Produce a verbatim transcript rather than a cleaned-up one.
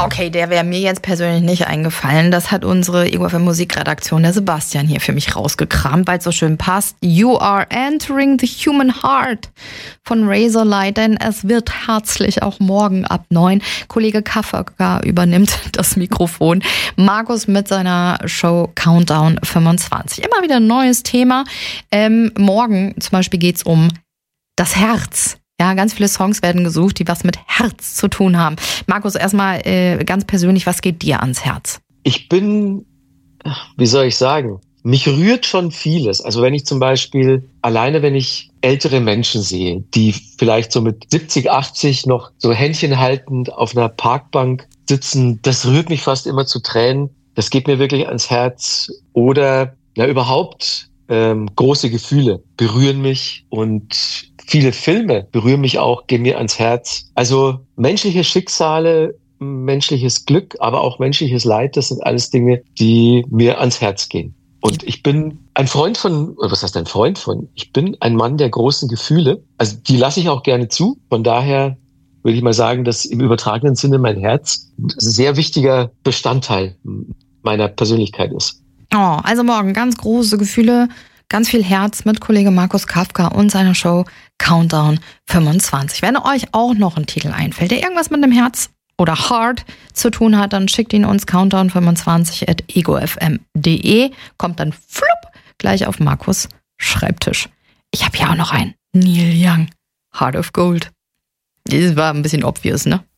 Okay, der wäre mir jetzt persönlich nicht eingefallen. Das hat unsere Ego F M Musikredaktion, der Sebastian, hier für mich rausgekramt, weil es so schön passt. You are entering the human heart von Razorlight, denn es wird herzlich auch morgen ab neun. Kollege Kafka übernimmt das Mikrofon. Markus mit seiner Show Countdown fünfundzwanzig. Immer wieder ein neues Thema. Ähm, morgen zum Beispiel geht's um das Herz. Ja, ganz viele Songs werden gesucht, die was mit Herz zu tun haben. Markus, erstmal äh, ganz persönlich, was geht dir ans Herz? Ich bin, wie soll ich sagen, mich rührt schon vieles. Also wenn ich zum Beispiel, alleine wenn ich ältere Menschen sehe, die vielleicht so mit siebzig, achtzig noch so Händchen haltend auf einer Parkbank sitzen, das rührt mich fast immer zu Tränen. Das geht mir wirklich ans Herz. Oder ja, überhaupt ähm, große Gefühle berühren mich und viele Filme berühren mich auch, gehen mir ans Herz. Also menschliche Schicksale, menschliches Glück, aber auch menschliches Leid, das sind alles Dinge, die mir ans Herz gehen. Und ich bin ein Freund von, oder was heißt ein Freund von? Ich bin ein Mann der großen Gefühle. Also die lasse ich auch gerne zu. Von daher würde ich mal sagen, dass im übertragenen Sinne mein Herz ein sehr wichtiger Bestandteil meiner Persönlichkeit ist. Oh, also morgen ganz große Gefühle, ganz viel Herz mit Kollege Markus Kafka und seiner Show Countdown fünfundzwanzig. Wenn euch auch noch ein Titel einfällt, der irgendwas mit dem Herz oder Heart zu tun hat, dann schickt ihn uns countdown fünfundzwanzig at ego f m punkt d e. Kommt dann flupp gleich auf Markus' Schreibtisch. Ich habe hier auch noch einen. Neil Young, Heart of Gold. Das war ein bisschen obvious, ne?